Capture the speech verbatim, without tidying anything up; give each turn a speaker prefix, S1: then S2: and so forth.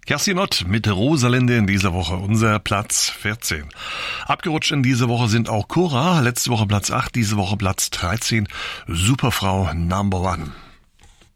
S1: Kerstin Ott mit Rosalinde in dieser Woche unser Platz vierzehn. Abgerutscht in dieser Woche sind auch Cora, letzte Woche Platz acht, diese Woche Platz dreizehn. Superfrau Number One.